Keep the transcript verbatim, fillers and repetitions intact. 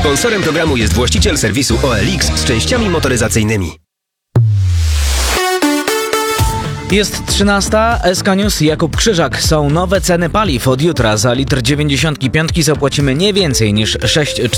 Sponsorem programu jest właściciel serwisu O L X z częściami motoryzacyjnymi. Jest trzynasta, S K News, Jakub Krzyżak. Są nowe ceny paliw. Od jutra za litr dziewięćdziesiątki piątki zapłacimy nie więcej niż sześć